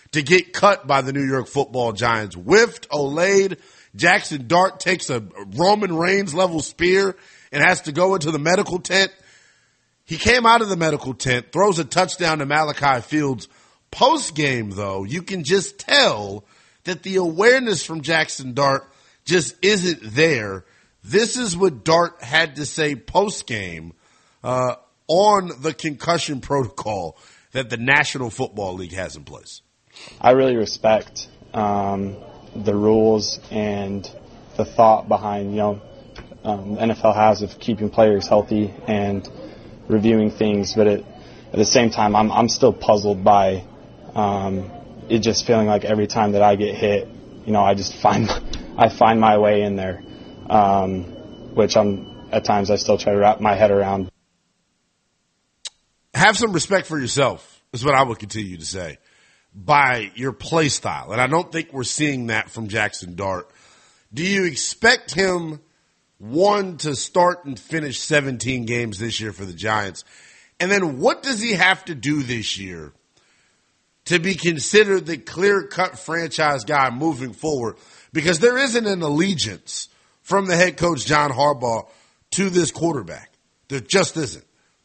to get cut by the New York Football Giants. Whiffed, Olayed. Jackson Dart takes a Roman Reigns level spear and has to go into the medical tent. He came out of the medical tent, throws a touchdown to Malachi Fields. Post-game, though, you can just tell that the awareness from Jackson Dart just isn't there. This is what Dart had to say post-game on the concussion protocol that the National Football League has in place. I really respect the rules and the thought behind, NFL has of keeping players healthy and reviewing things, but at the same time, I'm still puzzled by it just feeling like every time that I get hit, I just find my way in there, which at times I still try to wrap my head around. Have some respect for yourself is what I would continue to say by your play style. And I don't think we're seeing that from Jackson Dart. Do you expect him, one, to start and finish 17 games this year for the Giants? And then what does he have to do this year to be considered the clear-cut franchise guy moving forward? Because there isn't an allegiance from the head coach, John Harbaugh, to this quarterback. There just isn't.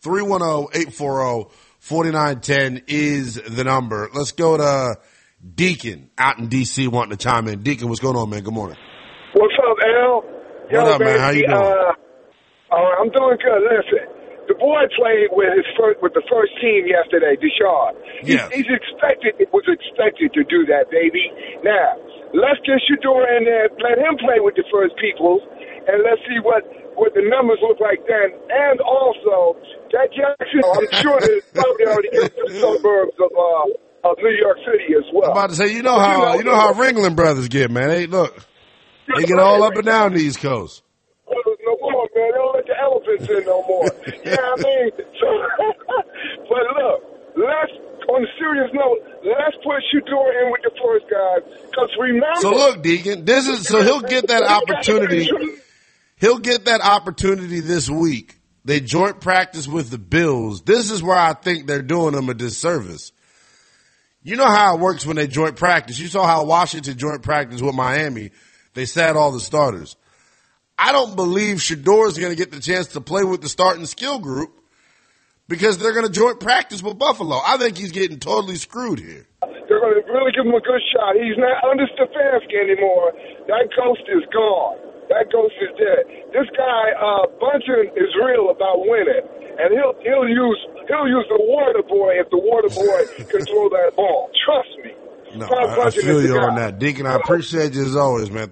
310-840-4910 is the number. Let's go to Deacon out in D.C. wanting to chime in. Deacon, what's going on, man? Good morning. What's up, Al? What up, man? How you doing? I'm doing good. Listen, the boy played with the first team yesterday, Deshaun. Yeah. Was expected to do that, baby. Now, let's get Shedeur in there, let him play with the first people, and let's see what the numbers look like then. And also, that Jackson, I'm sure that it's probably already in the suburbs of New York City as well. I'm about to say, you know how Ringling Brothers get, man. Hey, look, they get all up and down the East Coast. No more, man. They don't let the elephants in no more. Yeah, I mean, so, but look, on a serious note, let's put Shedeur in with the first guys, because remember. So look, Deacon, he'll get that opportunity. He'll get that opportunity this week. They joint practice with the Bills. This is where I think they're doing them a disservice. You know how it works when they joint practice. You saw how Washington joint practice with Miami. They sat all the starters. I don't believe Shedeur is going to get the chance to play with the starting skill group because they're going to joint practice with Buffalo. I think he's getting totally screwed here. They're going to really give him a good shot. He's not under Stefanski anymore. That ghost is gone. That ghost is dead. This guy, Bunchen, is real about winning, and he'll use the water boy if the water boy can throw that ball. Trust me. No, I feel you on that. Deacon, I appreciate you as always, man.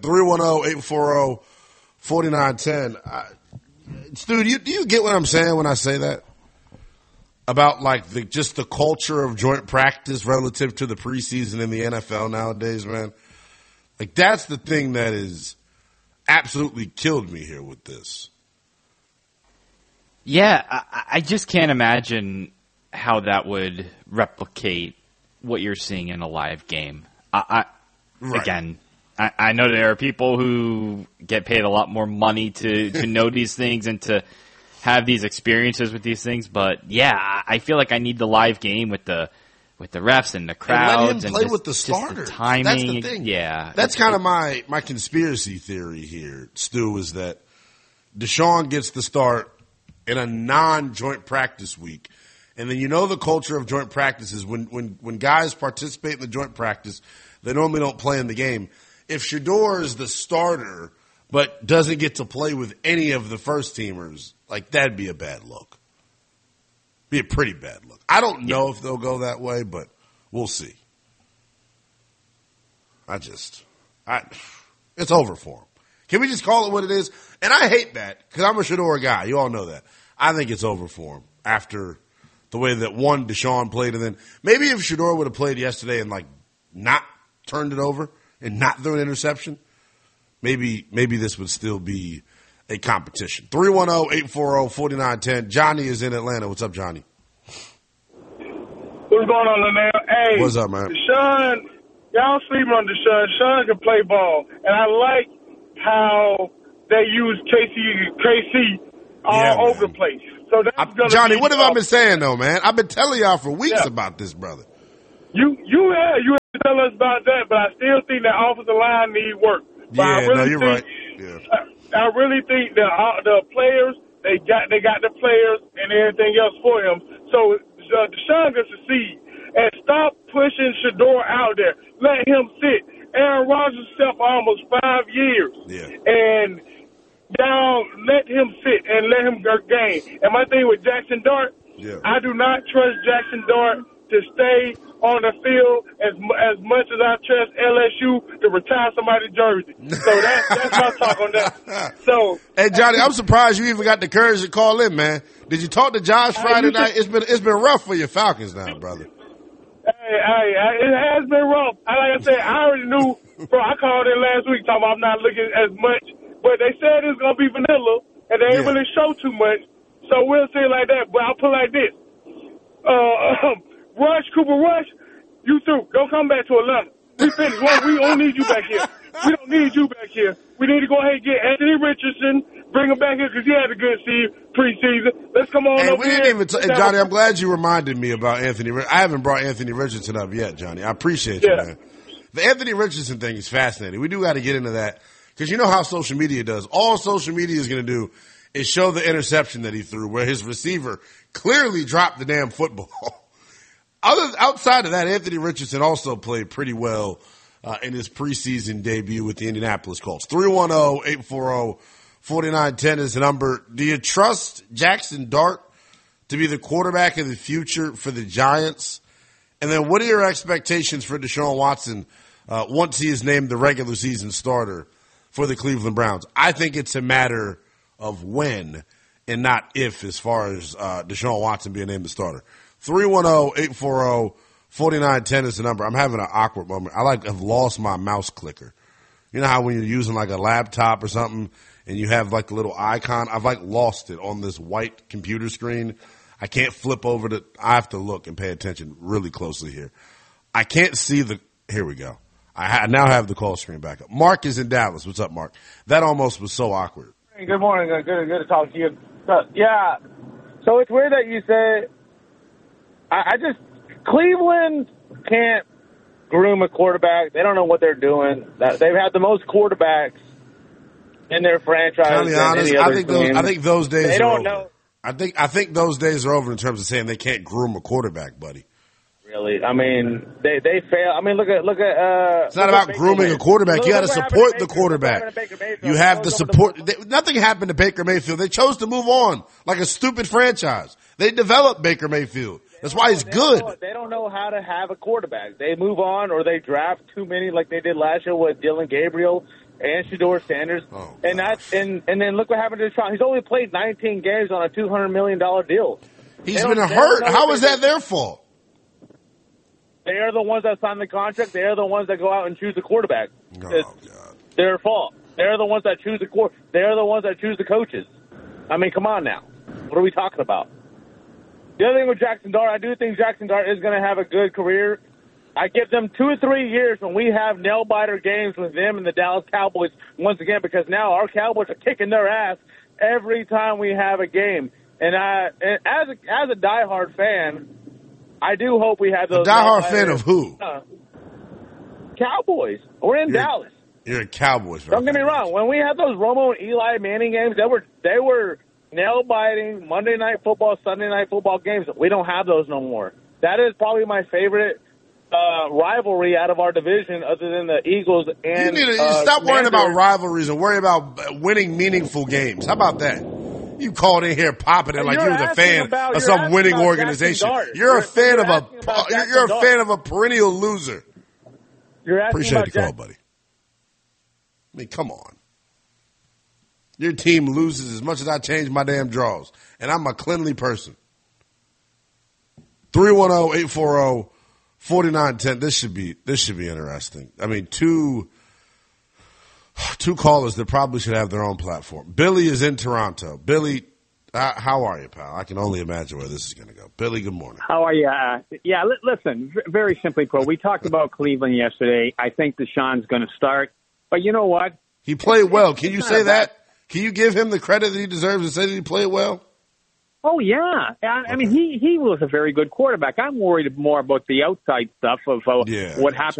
310-840-4910. Stu, do you get what I'm saying when I say that? About just the culture of joint practice relative to the preseason in the NFL nowadays, man. Like, that's the thing that is absolutely killed me here with this. Yeah, I just can't imagine how that would replicate what you're seeing in a live game. Right. Again, I know there are people who get paid a lot more money to know these things and to have these experiences with these things, but yeah, I feel like I need the live game with the refs and the crowds and let him play with the starters. Just the timing. That's the thing. Yeah, that's kind of my conspiracy theory here, Stu, is that Deshaun gets the start in a non-joint practice week. And then the culture of joint practice is when guys participate in the joint practice, they normally don't play in the game. If Shedeur is the starter but doesn't get to play with any of the first teamers, that'd be a bad look. Be a pretty bad look. I don't know if they'll go that way, but we'll see. It's over for him. Can we just call it what it is? And I hate that because I'm a Shedeur guy. You all know that. I think it's over for him after the way that Deshaun played, and then maybe if Shedeur would have played yesterday and not turned it over and not thrown an interception, maybe this would still be a competition. 310-840-4910. Johnny is in Atlanta. What's up, Johnny? What's going on, man? Hey, what's up, man? Deshaun, y'all sleeping on Deshaun. Deshaun can play ball, and I like how they use KC all over the place. So that's Johnny, what have I been saying though, man? I've been telling y'all for weeks about this, brother. You offensive line need work. But I really you're right. Yeah. I really think the players, they got the players and everything else for him. So Deshaun can succeed. And stop pushing Shedeur out there. Let him sit. Aaron Rodgers sat for almost 5 years. Yeah. And now let him sit and let him game. And my thing with Jackson Dart, I do not trust Jackson Dart to stay on the field as much as I trust LSU to retire somebody's jersey. So that's my talk on that. So, hey Johnny, I'm surprised you even got the courage to call in, man. Did you talk to Josh Friday night? It's been rough for your Falcons now, brother. Hey, it has been rough. Like I said, I already knew. Bro, I called in last week talking about I'm not looking as much, but they said it's gonna be vanilla, and they ain't really show too much. So we'll see it like that. But I'll put it like this: Cooper Rush, you through? Don't come back to Atlanta. We finished. We don't need you back here. We don't need you back here. We need to go ahead and get Anthony Richardson, bring him back here because he had a good preseason. Let's come on over here. Johnny, I'm glad you reminded me about Anthony. I haven't brought Anthony Richardson up yet, Johnny. I appreciate you, man. The Anthony Richardson thing is fascinating. We do got to get into that because you know how social media does. All social media is going to do is show the interception that he threw where his receiver clearly dropped the damn football. Outside of that, Anthony Richardson also played pretty well in his preseason debut with the Indianapolis Colts. 310-840-4910 is the number. Do you trust Jackson Dart to be the quarterback of the future for the Giants? And then what are your expectations for Deshaun Watson once he is named the regular season starter for the Cleveland Browns? I think it's a matter of when and not if as far as Deshaun Watson being named the starter. 310-840-4910 is the number. I'm having an awkward moment. I've lost my mouse clicker. You know how when you're using like a laptop or something and you have like a little icon? I've lost it on this white computer screen. I can't flip over I have to look and pay attention really closely here. I can't see here we go. I now have the call screen back up. Mark is in Dallas. What's up, Mark? That almost was so awkward. Good morning. Good to talk to you. Yeah. So it's weird that you say, Cleveland can't groom a quarterback. They don't know what they're doing. They've had the most quarterbacks in their franchise. To be honest, I think those days they don't know. I think those days are over in terms of saying they can't groom a quarterback, buddy. Really? I mean, they fail. I mean, look at. It's not about grooming a quarterback. You got to support the quarterback. You have to support. Nothing happened to Baker Mayfield. They chose to move on like a stupid franchise. They developed Baker Mayfield. That's why he's good. They don't know how to have a quarterback. They move on or they draft too many like they did last year with Dylan Gabriel and Shedeur Sanders. Oh, and then look what happened to Deshaun. He's only played 19 games on a $200 million deal. He's been hurt. How is that their fault? They are the ones that sign the contract. They are the ones that go out and choose the quarterback. Oh, it's their fault. They're the ones that choose They're the ones that choose the coaches. I mean, come on now. What are we talking about? The other thing with Jackson Dart, I do think Jackson Dart is going to have a good career. I give them 2 or 3 years when we have nail-biter games with them and the Dallas Cowboys once again, because now our Cowboys are kicking their ass every time we have a game. And as a diehard fan, I do hope we have those. A diehard fan of who? Cowboys. We're in Dallas. You're a Cowboys fan. Don't get me wrong. When we had those Romo and Eli Manning games, they were nail-biting Monday Night Football, Sunday Night Football games. We don't have those no more. That is probably my favorite rivalry out of our division other than the Eagles and you stop worrying about rivalries and worry about winning meaningful games. How about that? You called in here popping it like you was a fan of some winning organization. You're a fan of a perennial loser. Appreciate the call, buddy. I mean, come on. Your team loses as much as I change my damn draws, and I'm a cleanly person. 310-840-4910. This should be interesting. I mean, two callers that probably should have their own platform. Billy is in Toronto. Billy, how are you, pal? I can only imagine where this is going to go. Billy, good morning. How are you? Listen, very simply put, we talked about Cleveland yesterday. I think Deshaun's going to start, but you know what? He played well. Can you say that? Can you give him the credit that he deserves and say that he played well? Oh, yeah. I mean, he was a very good quarterback. I'm worried more about the outside stuff of what happened.